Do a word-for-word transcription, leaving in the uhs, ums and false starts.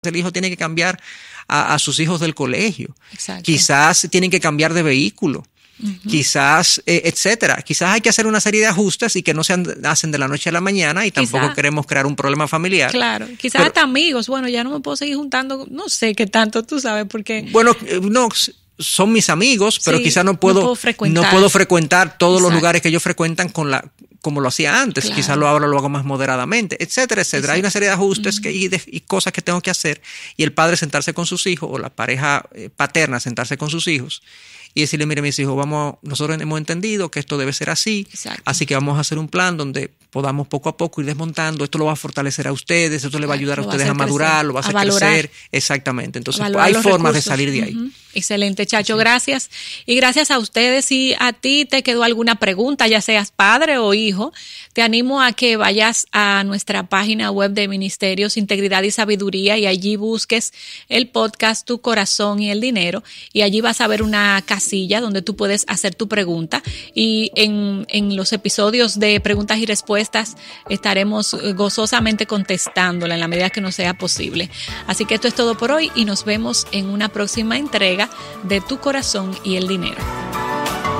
el hijo tiene que cambiar a, a sus hijos del colegio. Exacto. Quizás tienen que cambiar de vehículo. Uh-huh. Quizás, eh, etcétera. Quizás hay que hacer una serie de ajustes y que no se hacen de la noche a la mañana y tampoco Quizá, queremos crear un problema familiar. Claro, quizás Pero, hasta amigos. Bueno, ya no me puedo seguir juntando, no sé qué tanto, tú sabes, porque... Bueno, no, son mis amigos, pero sí, quizás no puedo, no puedo frecuentar, no puedo frecuentar todos Exacto. los lugares que ellos frecuentan con la como lo hacía antes, claro. quizás lo ahora lo hago más moderadamente, etcétera, etcétera. Exacto. Hay una serie de ajustes uh-huh. que, y, de, y cosas que tengo que hacer, y el padre sentarse con sus hijos, o la pareja eh, paterna sentarse con sus hijos, y decirle, mire, mis hijos, vamos, nosotros hemos entendido que esto debe ser así, Exacto. así que vamos a hacer un plan donde podamos poco a poco ir desmontando, esto lo va a fortalecer a ustedes, esto le va a ayudar a ustedes a, a madurar, crecer, lo va a hacer a crecer, exactamente, entonces hay formas recursos. de salir de ahí. Uh-huh. Excelente, Chacho, sí. Gracias. Y gracias a ustedes. Si a ti te quedó alguna pregunta, ya seas padre o hijo, te animo a que vayas a nuestra página web de Ministerios Integridad y Sabiduría y allí busques el podcast Tu Corazón y el Dinero, y allí vas a ver una casilla donde tú puedes hacer tu pregunta, y en, en los episodios de preguntas y respuestas estaremos gozosamente contestándola en la medida que nos sea posible. Así que esto es todo por hoy y nos vemos en una próxima entrega de Tu Corazón y el Dinero.